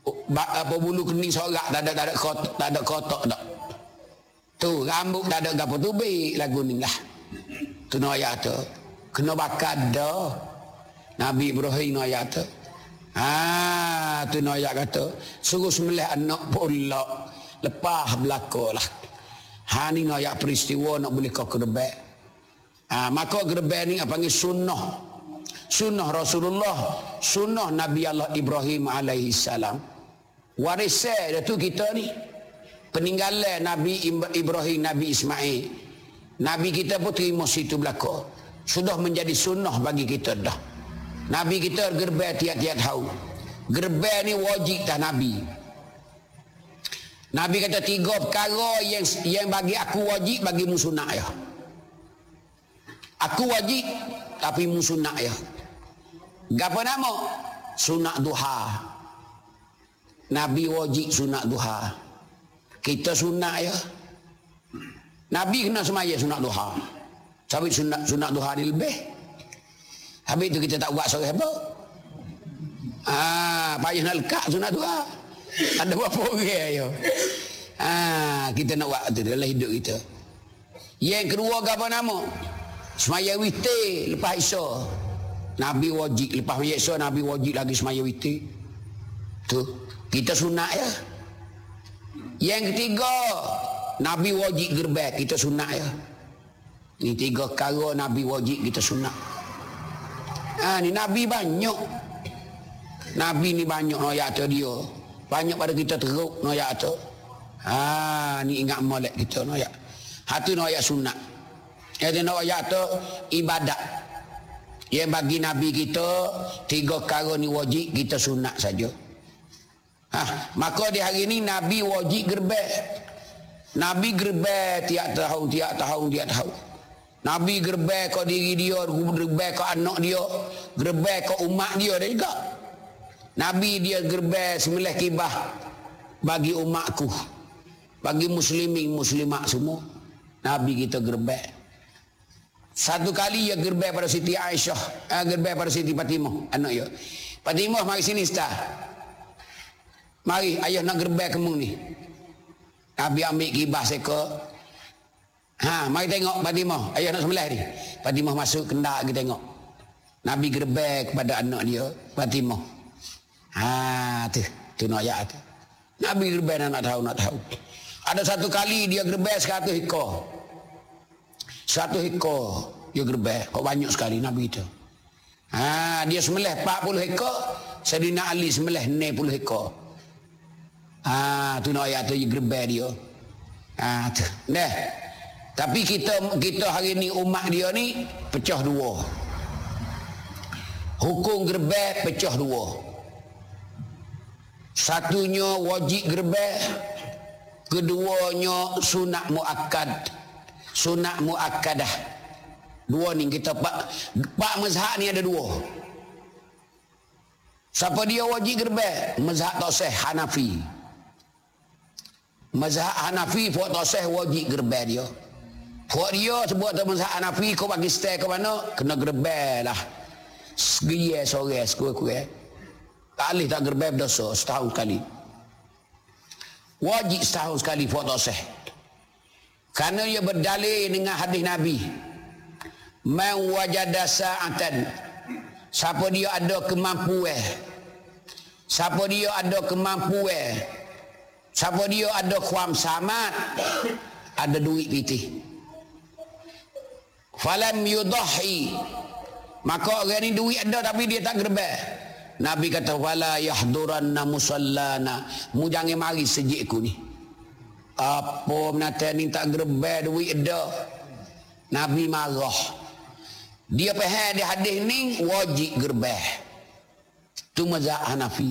apa bulu kening sorak tak ada kotak dak. Tu rambut tak ada gapo tu baik lagu ni lah. Tu no ayat tu. Kena bakat dah. Nabi Ibrahim no ayat tu. Tu no ayat kata suruh sembelih anak pula lepas belakalah. Ni no ayat peristiwa nak boleh kau gerbek. Maka gerbek ni apa panggil sunnah. Sunnah Rasulullah, sunnah Nabi Allah Ibrahim alaihi salam. Warisan tu kita ni. Peninggalan Nabi Ibrahim, Nabi Ismail. Nabi kita pun terima situ belaka. Sudah menjadi sunnah bagi kita dah. Nabi kita gerbek tiap-tiap tahun. Gerbek ni wajib dah Nabi. Nabi kata 3 perkara yang bagi aku wajib, bagimu sunat ya. Aku wajib tapi mu sunat ya. Gapo nama? Sunat duha. Nabi wajib sunat duha. Kita sunat ya. Nabi kena semaya sunat duha. Tapi sunat duha ni lebih. Habis tu kita tak buat sore apa? Payah nak lekat sunat duha. Ada berapa orang ya? Kita nak buat tu dalam hidup kita. Yang kedua apa nama? Semaya witir lepas Isya. Nabi wajib lepas Isya, Nabi wajib lagi semaya witir. Tu kita sunat ya. Yang ketiga, Nabi wajib gerbek, kita sunat ya. Ini 3 perkara Nabi wajib kita sunat. Ni Nabi banyak. Nabi ni banyak ayat tu dia. Banyak pada kita teruk ayat tu. Ni ingat molek kita ayat. Hatu ayat sunat. Yang ayat tu ibadat. Yang bagi Nabi kita 3 perkara ni wajib, kita sunat saja. Maka di hari ni Nabi wajib gerbek. Nabi gerbek tiap tahun. Nabi gerbek ke diri dia, gerbek ke anak dia, gerbek ke umat dia juga. Nabi dia gerbek sembelih kibah bagi umatku, bagi muslimin muslimat semua. Nabi kita gerbek. Satu kali dia gerbek pada Siti Aisyah, gerbek pada Siti Fatimah, anak dia. Fatimah mari sini stah. Mari ayah nak gerbek kamu ni. Nabi ambil kibah seka. Mari tengok Fatimah, ayah nak sembelih ni. Fatimah masuk kendak kita tengok. Nabi gerbek kepada anak dia, Fatimah. Tu nak ayat tu. Nabi gerbek nak tahu. Ada satu kali dia gerbek 100 ekor. 100 ekor dia gerbek. Kok banyak sekali Nabi itu. Dia sembelih 40 ekor, Sayyidina Ali sembelih 60 ekor. Tu nak ayat tu gerbek dia. Tu. Tapi kita hari ni umat dia ni pecah 2. Hukum gerbek pecah 2. Satunya wajib gerbek, keduanya sunat muakkad. Sunat muakkadah. 2 ni kita pak mazhab ni ada 2. Siapa dia wajib gerbek? Mazhab Toseh Hanafi. Mazhab Hanafi puak Toseh wajib gerbek dia. Puak dia sebut tu mazhab Hanafi, kau bagi stay ke mana? Kena gerbek lah. Segiye sore sekurang-kurang. Alih tak gerbek berdosa setahun sekali. Wajib setahun sekali puak Toseh. Kerana dia berdalil dengan hadis Nabi. Man wajada sa'atan. Siapa dia ada kemampuan. Siapa dia ada kemampuan. Siapa dia ada kuam samat. Ada duit pitih. Falam yudahi. Maka orang ni duit ada tapi dia tak gerbek. Nabi kata wala yahduranna musallana. Mu jangan mari sejikku ni. Apa menata ni tak gerbek duit ada. Nabi marah. Dia faham di hadis ni wajib gerbek. Tu mazhab Hanafi.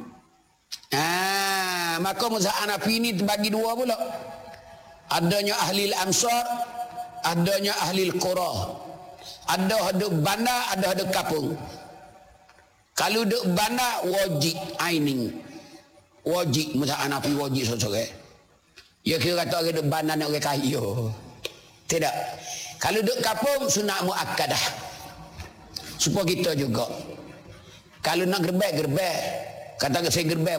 Maka mazhab Hanafi ni terbagi 2 pula. Adanya ahli al-amsar, adanya ahli al-qura. Ada bandar, ada kampung. Kalau duk bandar wajib aining. Wajib mazhab Hanafi wajib seorang. Ya kira kata orang duk bandar nak orang kaya. Tidak. Kalau duk kampung sunat muakkadah. Supaya kita juga. Kalau nak gerbek. Kata saya gerbek